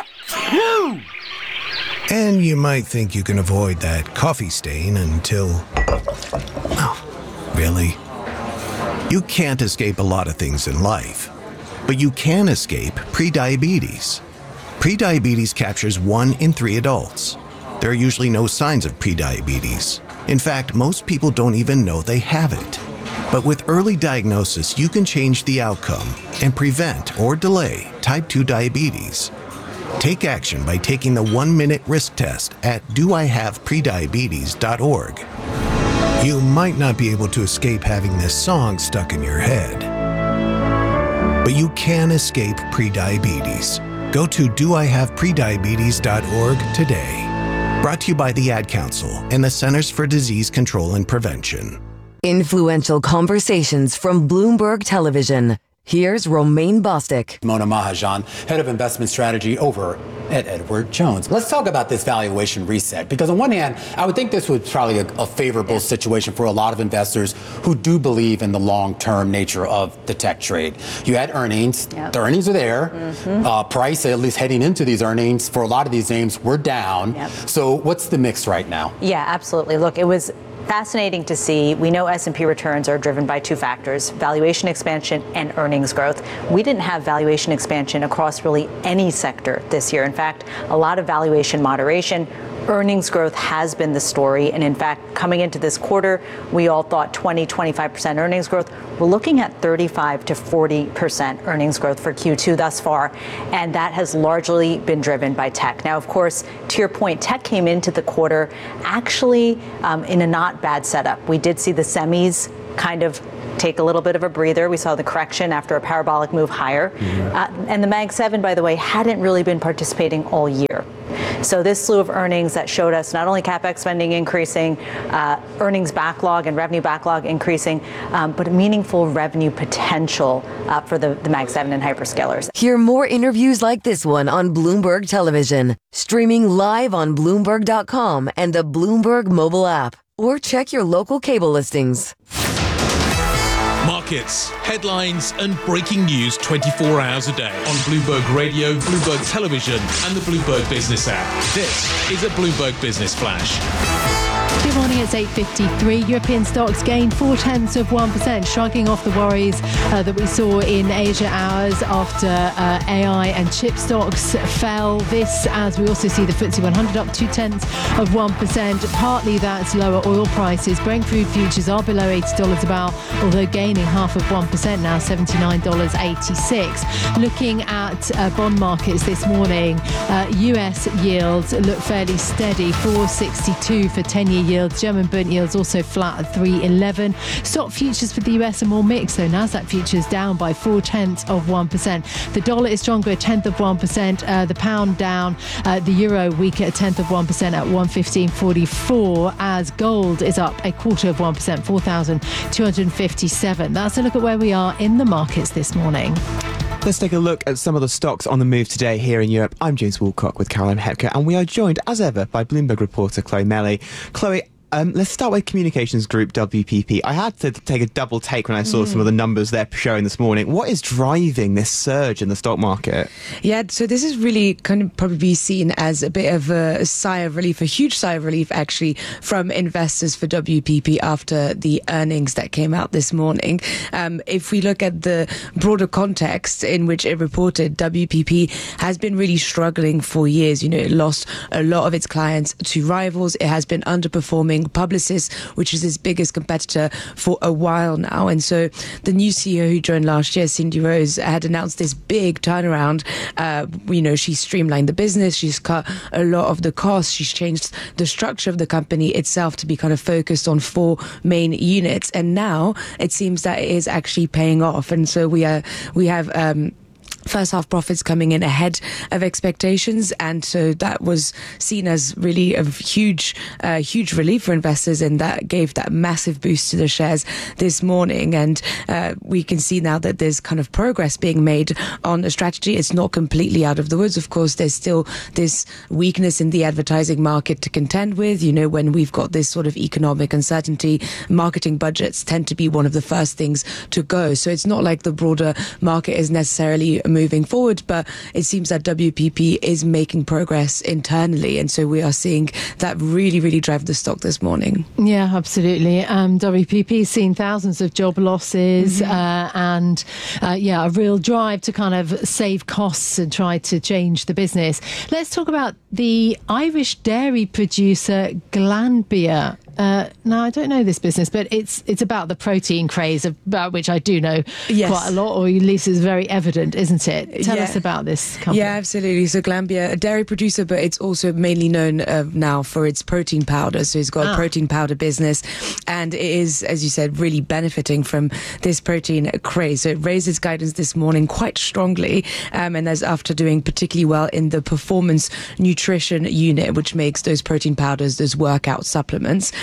And you might think you can avoid that coffee stain until... Oh, really? You can't escape a lot of things in life, but you can escape prediabetes. Prediabetes captures one in three adults. There are usually no signs of prediabetes. In fact, most people don't even know they have it. But with early diagnosis, you can change the outcome and prevent or delay type two diabetes. Take action by taking the one-minute risk test at do I have prediabetes dot org. You might not be able to escape having this song stuck in your head, but you can escape prediabetes. Go to do I have prediabetes dot org today. Brought to you by the Ad Council and the Centers for Disease Control and Prevention. Influential conversations from Bloomberg Television. Here's Romain Bostic. Mona Mahajan, head of investment strategy over at Edward Jones. Let's talk about this valuation reset, because on one hand, I would think this was probably a, a favorable situation for a lot of investors who do believe in the long-term nature of the tech trade. You had earnings. Yep. The earnings are there. Mm-hmm. Uh, price, at least heading into these earnings, for a lot of these names, were down. Yep. So what's the mix right now? Yeah, absolutely. Look, it was fascinating to see. We know S and P returns are driven by two factors, valuation expansion and earnings growth. We didn't have valuation expansion across really any sector this year. In fact, a lot of valuation moderation. Earnings growth has been the story. And in fact, coming into this quarter, we all thought twenty, twenty-five percent earnings growth. We're looking at thirty-five to forty percent earnings growth for Q two thus far. And that has largely been driven by tech. Now, of course, to your point, tech came into the quarter actually um, in a not bad setup. We did see the semis kind of take a little bit of a breather. We saw the correction after a parabolic move higher. Mm-hmm. Uh, and the Mag seven, by the way, hadn't really been participating all year. So this slew of earnings that showed us not only CapEx spending increasing, uh, earnings backlog and revenue backlog increasing, um, but a meaningful revenue potential uh, for the, the Mag seven and hyperscalers. Hear more interviews like this one on Bloomberg Television, streaming live on Bloomberg dot com and the Bloomberg mobile app, or check your local cable listings. Markets, headlines, and breaking news twenty-four hours a day on Bloomberg Radio, Bloomberg Television, and the Bloomberg Business app. This is a Bloomberg Business Flash. Good morning, it's eight fifty-three. European stocks gained four tenths of one percent, shrugging off the worries uh, that we saw in Asia hours after uh, A I and chip stocks fell. This, as we also see the F T S E one hundred up two tenths of one percent. Partly that's lower oil prices. Brent crude futures are below eighty dollars a barrel, although gaining half of one percent now, seventy-nine dollars eighty-six. Looking at uh, bond markets this morning, uh, U S yields look fairly steady, four sixty-two for ten-year yields. German Bund yields also flat at three eleven. Stock futures for the U S are more mixed, though. Nasdaq futures down by four tenths of one percent. The dollar is stronger, a tenth of one percent. Uh, the pound down. Uh, the euro weaker, a tenth of one percent at one fifteen forty-four. As gold is up a quarter of one percent, four thousand two hundred fifty-seven. That's a look at where we are in the markets this morning. Let's take a look at some of the stocks on the move today here in Europe. I'm James Woolcock with Caroline Hepker, and we are joined, as ever, by Bloomberg reporter Chloe Melly. Chloe, Um, let's start with Communications Group, W P P. I had to take a double take when I saw mm. some of the numbers they're showing this morning. What is driving this surge in the stock market? Yeah, so this is really kind of probably be seen as a bit of a sigh of relief, a huge sigh of relief actually from investors for W P P after the earnings that came out this morning. Um, if we look at the broader context in which it reported, W P P has been really struggling for years. You know, it lost a lot of its clients to rivals. It has been underperforming Publicis, which is its biggest competitor, for a while now. And so the new C E O who joined last year, Cindy Rose, had announced this big turnaround. Uh, you know, she's streamlined the business, she's cut a lot of the costs, she's changed the structure of the company itself to be kind of focused on four main units. And now it seems that it is actually paying off. And so we are, we have, um, first half profits coming in ahead of expectations, and so that was seen as really a huge uh, huge relief for investors, and that gave that massive boost to the shares this morning. And uh, we can see now that there's kind of progress being made on the strategy. It's not completely out of the woods. Of course, there's still this weakness in the advertising market to contend with. You know, when we've got this sort of economic uncertainty, marketing budgets tend to be one of the first things to go. So it's not like the broader market is necessarily moving forward, but it seems that W P P is making progress internally, and so we are seeing that really, really drive the stock this morning. Yeah, absolutely. Um, W P P seen thousands of job losses, mm-hmm. uh, and uh, yeah, a real drive to kind of save costs and try to change the business. Let's talk about the Irish dairy producer Glanbia. Uh, now, I don't know this business, but it's it's about the protein craze, about which I do know yes. quite a lot, or at least it's very evident, isn't it? Tell yeah. us about this company. Yeah, absolutely. So Glanbia, a dairy producer, but it's also mainly known uh, now for its protein powder. So it's got ah. a protein powder business, and it is, as you said, really benefiting from this protein craze. So it raised its guidance this morning quite strongly, um, and that's after doing particularly well in the performance nutrition unit, which makes those protein powders, those workout supplements.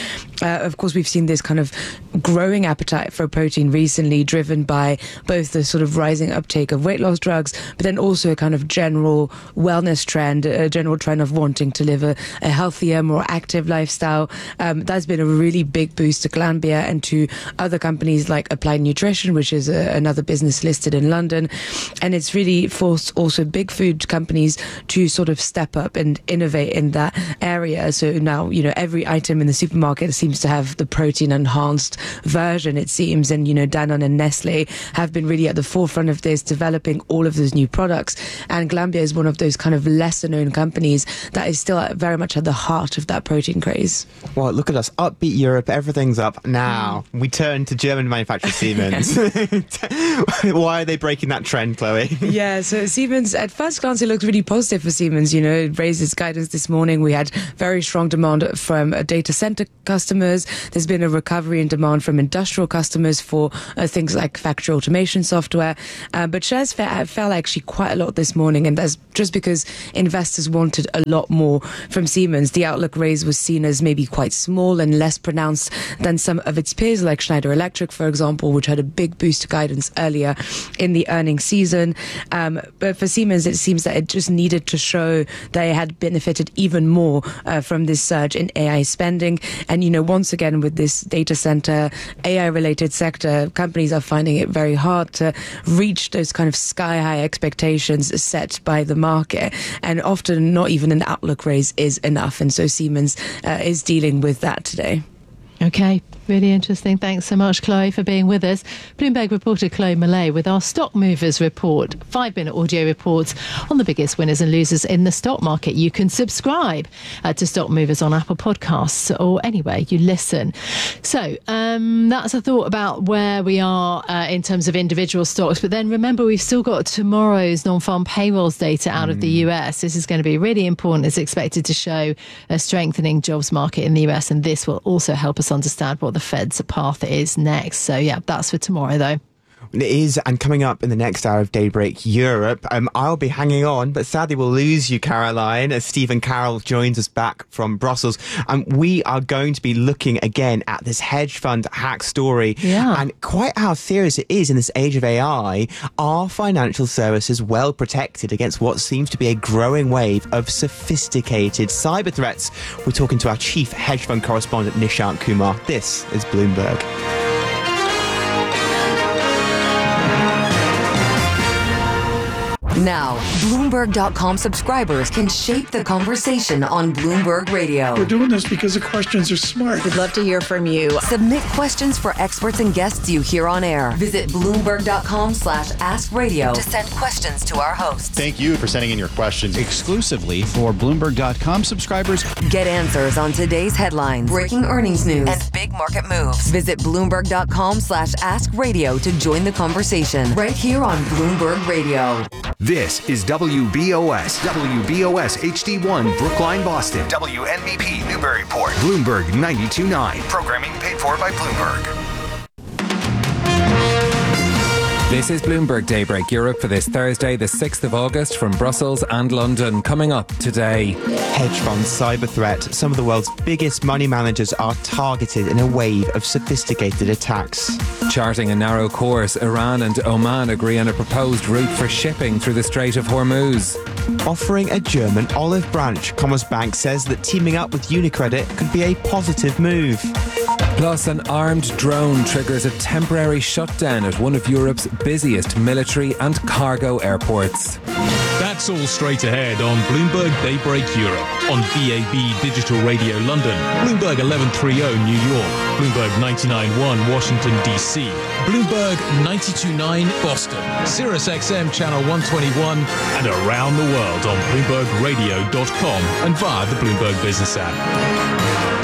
Uh, of course, we've seen this kind of growing appetite for protein recently, driven by both the sort of rising uptake of weight loss drugs, but then also a kind of general wellness trend, a general trend of wanting to live a, a healthier, more active lifestyle. Um, that's been a really big boost to Glanbia and to other companies like Applied Nutrition, which is a, another business listed in London. And it's really forced also big food companies to sort of step up and innovate in that area. So now, you know, every item in the supermarket seems to have the protein enhanced version, it seems. And, you know, Danone and Nestle have been really at the forefront of this, developing all of those new products. And Glanbia is one of those kind of lesser known companies that is still very much at the heart of that protein craze. Well, look at us. Upbeat Europe. Everything's up. Now we turn to German manufacturer Siemens. Why are they breaking that trend, Chloe? Yeah, so Siemens, at first glance, it looked really positive for Siemens. You know, it raised its guidance this morning. We had very strong demand from uh, data center customers. There's been a recovery in demand from industrial customers for uh, things like factory automation software. Uh, but shares fe- fell actually quite a lot this morning, and that's just because investors wanted a lot more from Siemens. The outlook raise was seen as maybe quite small and less pronounced than some of its peers, like Schneider Electric, for example, which had a big boost to guidance earlier in the earnings season. Um, but for Siemens, it seems that it just needed to show they had benefited even more uh, from this surge in A I spending. And, you know, once again, with this data center, A I-related sector, companies are finding it very hard to reach those kind of sky-high expectations set by the market. And often not even an outlook raise is enough. And so Siemens uh, is dealing with that today. Okay, really interesting. Thanks so much, Chloe, for being with us. Bloomberg reporter Chloe Millay with our Stock Movers report, five-minute audio reports on the biggest winners and losers in the stock market. You can subscribe uh, to Stock Movers on Apple Podcasts or anywhere you listen. So um, that's a thought about where we are uh, in terms of individual stocks. But then remember, we've still got tomorrow's non-farm payrolls data out mm. of the U S. This is going to be really important. It's expected to show a strengthening jobs market in the U S, and this will also help us understand what the Fed's path is next. So yeah, that's for tomorrow though. It is, and coming up in the next hour of Daybreak Europe, um, I'll be hanging on, but sadly we'll lose you, Caroline, as Stephen Carroll joins us back from Brussels. And um, we are going to be looking again at this hedge fund hack story yeah. and quite how serious it is in this age of A I. Are financial services well protected against what seems to be a growing wave of sophisticated cyber threats? We're talking to our chief hedge fund correspondent, Nishant Kumar. This is Bloomberg. Now, Bloomberg dot com subscribers can shape the conversation on Bloomberg Radio. We're doing this because the questions are smart. We'd love to hear from you. Submit questions for experts and guests you hear on air. Visit Bloomberg dot com slash ask radio to send questions to our hosts. Thank you for sending in your questions exclusively for Bloomberg dot com subscribers. Get answers on today's headlines, breaking earnings news, and big market moves. Visit Bloomberg dot com slash ask radio to join the conversation right here on Bloomberg Radio. This is W B O S, W B O S H D one, Brookline, Boston, W N B P, Newburyport, Bloomberg ninety-two point nine. Programming paid for by Bloomberg. This is Bloomberg Daybreak Europe for this Thursday, the sixth of August, from Brussels and London. Coming up today. Hedge fund cyber threat. Some of the world's biggest money managers are targeted in a wave of sophisticated attacks. Charting a narrow course, Iran and Oman agree on a proposed route for shipping through the Strait of Hormuz. Offering a German olive branch, Commerzbank says that teaming up with UniCredit could be a positive move. Plus, an armed drone triggers a temporary shutdown at one of Europe's busiest military and cargo airports. That's all straight ahead on Bloomberg Daybreak Europe, on B A B Digital Radio London, Bloomberg eleven thirty New York, Bloomberg ninety-nine point one Washington, D C, Bloomberg ninety-two point nine Boston, Sirius X M Channel one twenty-one, and around the world on Bloomberg Radio dot com and via the Bloomberg Business app.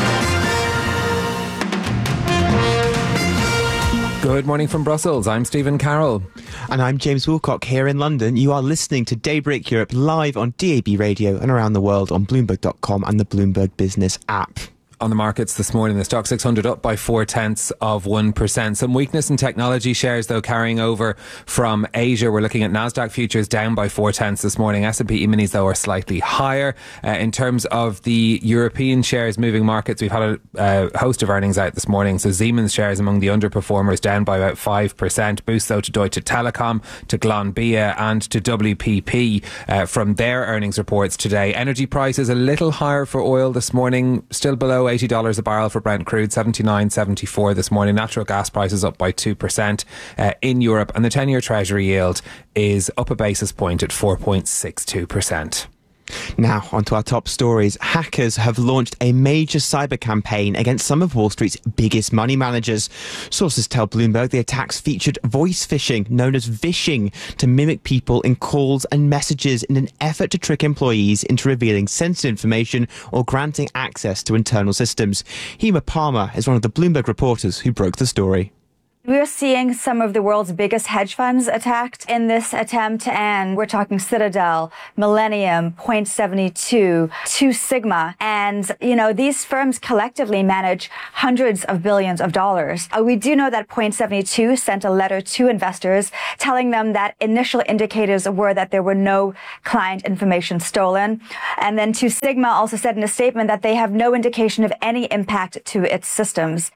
Good morning from Brussels. I'm Stephen Carroll. And I'm James Woolcock here in London. You are listening to Daybreak Europe live on D A B Radio and around the world on Bloomberg dot com and the Bloomberg Business app. on the markets this morning. The Stock six hundred up by four tenths of one percent. Some weakness in technology shares, though, carrying over from Asia. We're looking at Nasdaq futures down by four tenths this morning. S and P E-minis, though, are slightly higher. Uh, in terms of the European shares moving markets, we've had a uh, host of earnings out this morning. So Siemens shares among the underperformers, down by about five percent. Boost, though, to Deutsche Telekom, to Glanbia and to W P P uh, from their earnings reports today. Energy prices a little higher for oil this morning, still below eighty dollars a barrel for Brent crude, seventy-nine seventy-four this morning. Natural gas prices up by two percent uh, in Europe, and the ten-year Treasury yield is up a basis point at four point six two percent. Now, onto our top stories. Hackers have launched a major cyber campaign against some of Wall Street's biggest money managers. Sources tell Bloomberg the attacks featured voice phishing, known as vishing, to mimic people in calls and messages in an effort to trick employees into revealing sensitive information or granting access to internal systems. Hema Palmer is one of the Bloomberg reporters who broke the story. We're seeing some of the world's biggest hedge funds attacked in this attempt, and we're talking Citadel, Millennium, Point seventy-two, Two Sigma, and, you know, these firms collectively manage hundreds of billions of dollars. Uh, we do know that Point seventy-two sent a letter to investors telling them that initial indicators were that there were no client information stolen. And then Two Sigma also said in a statement that they have no indication of any impact to its systems.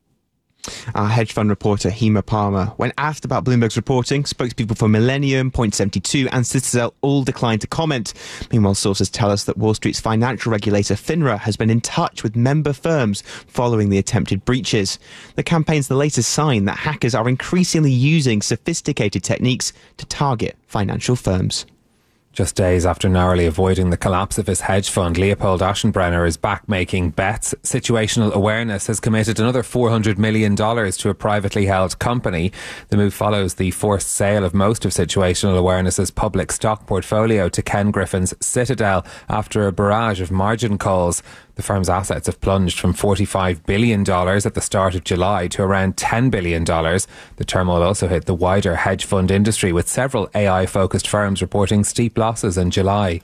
Our hedge fund reporter Hema Palmer, when asked about Bloomberg's reporting, spokespeople for Millennium, Point seventy-two and Citadel all declined to comment. Meanwhile, sources tell us that Wall Street's financial regulator FINRA has been in touch with member firms following the attempted breaches. The campaign's the latest sign that hackers are increasingly using sophisticated techniques to target financial firms. Just days after narrowly avoiding the collapse of his hedge fund, Leopold Aschenbrenner is back making bets. Situational Awareness has committed another four hundred million dollars to a privately held company. The move follows the forced sale of most of Situational Awareness's public stock portfolio to Ken Griffin's Citadel after a barrage of margin calls. The firm's assets have plunged from forty-five billion dollars at the start of July to around ten billion dollars. The turmoil also hit the wider hedge fund industry, with several A I-focused firms reporting steep losses in July.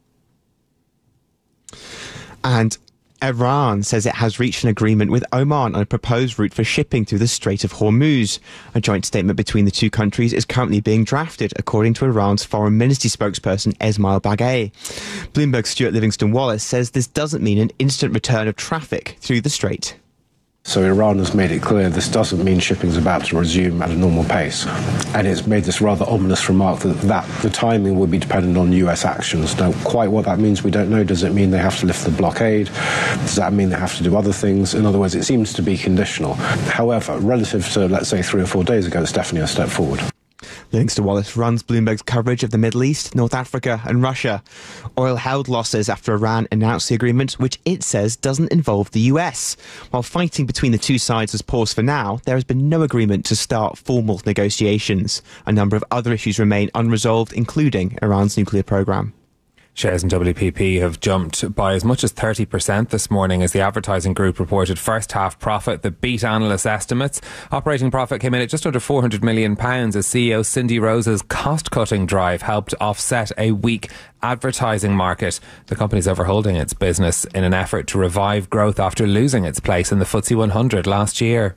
And Iran says it has reached an agreement with Oman on a proposed route for shipping through the Strait of Hormuz. A joint statement between the two countries is currently being drafted, according to Iran's foreign ministry spokesperson Esmail Baghaei. Bloomberg's Stuart Livingston-Wallace says this doesn't mean an instant return of traffic through the strait. So Iran has made it clear this doesn't mean shipping is about to resume at a normal pace. And it's made this rather ominous remark that, that the timing will be dependent on U S actions. Now, quite what that means, we don't know. Does it mean they have to lift the blockade? Does that mean they have to do other things? In other words, it seems to be conditional. However, relative to, let's say, three or four days ago, it's definitely a step forward. Livingston-Wallace runs Bloomberg's coverage of the Middle East, North Africa and Russia. Oil held losses after Iran announced the agreement, which it says doesn't involve the U S. While fighting between the two sides has paused for now, there has been no agreement to start formal negotiations. A number of other issues remain unresolved, including Iran's nuclear program. Shares in W P P have jumped by as much as thirty percent this morning as the advertising group reported first half profit that beat analysts' estimates. Operating profit came in at just under four hundred million pounds as C E O Cindy Rose's cost-cutting drive helped offset a weak advertising market. The company's overholding its business in an effort to revive growth after losing its place in the F T S E one hundred last year.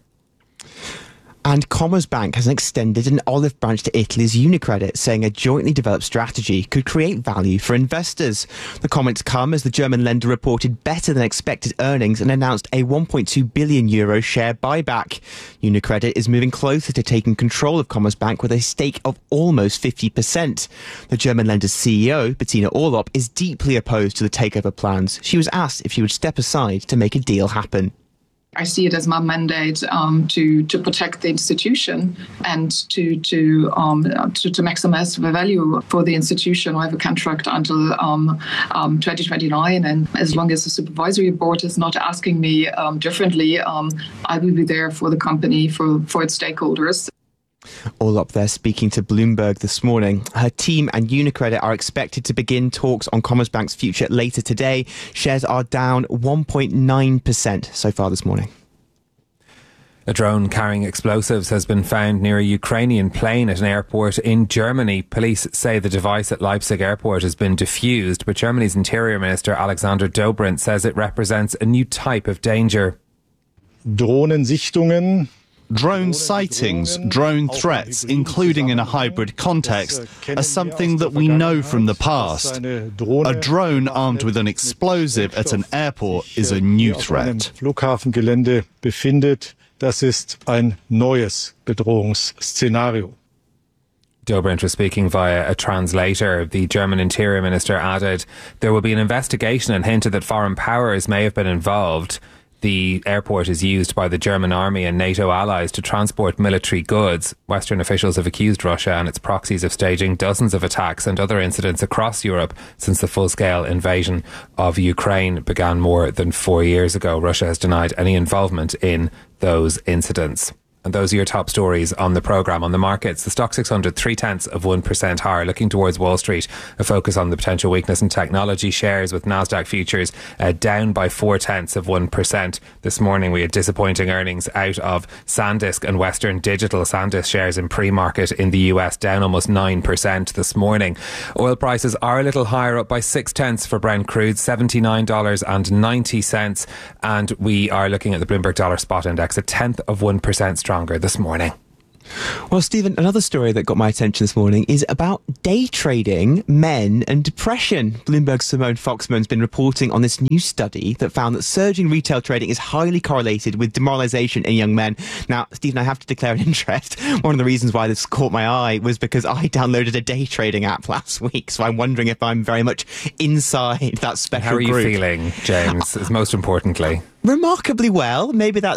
And Commerzbank has extended an olive branch to Italy's Unicredit, saying a jointly developed strategy could create value for investors. The comments come as the German lender reported better than expected earnings and announced a one point two billion euro share buyback. Unicredit is moving closer to taking control of Commerzbank with a stake of almost fifty percent. The German lender's C E O, Bettina Orlop, is deeply opposed to the takeover plans. She was asked if she would step aside to make a deal happen. I see it as my mandate um, to to protect the institution and to to, um, to to maximize the value for the institution. I have a contract until um, um, twenty twenty-nine, and as long as the supervisory board is not asking me um, differently, um, I will be there for the company, for, for its stakeholders. All up there speaking to Bloomberg this morning. Her team and Unicredit are expected to begin talks on Commerzbank's future later today. Shares are down one point nine percent so far this morning. A drone carrying explosives has been found near a Ukrainian plane at an airport in Germany. Police say the device at Leipzig airport has been defused, but Germany's Interior Minister Alexander Dobrindt says it represents a new type of danger. Drohnensichtungen. Drone sightings, drone threats, including in a hybrid context, are something that we know from the past. A drone armed with an explosive at an airport is a new threat. Flughafengelände befindet, das ist ein neues Bedrohungsszenario. Dobrindt was speaking via a translator. The German Interior Minister added there will be an investigation and hinted that foreign powers may have been involved. The airport is used by the German army and NATO allies to transport military goods. Western officials have accused Russia and its proxies of staging dozens of attacks and other incidents across Europe since the full-scale invasion of Ukraine began more than four years ago. Russia has denied any involvement in those incidents. And those are your top stories on the programme. On the markets, the Stock six hundred, three-tenths of one percent higher. Looking towards Wall Street, a focus on the potential weakness in technology shares, with Nasdaq futures uh, down by four-tenths of one percent. This morning we had disappointing earnings out of SanDisk and Western Digital. SanDisk shares in pre-market in the U S down almost nine percent this morning. Oil prices are a little higher, up by six-tenths for Brent crude, seventy-nine dollars and ninety cents. And we are looking at the Bloomberg Dollar Spot Index, a tenth of one percent stronger this morning. Well, Stephen, another story that got my attention this morning is about day trading, men and depression. Bloomberg's Simone Foxman has been reporting on this new study that found that surging retail trading is highly correlated with demoralisation in young men. Now, Stephen, I have to declare an interest. One of the reasons why this caught my eye was because I downloaded a day trading app last week, so I'm wondering if I'm very much inside that special How are you group. feeling, James, most importantly? Remarkably well. Maybe that's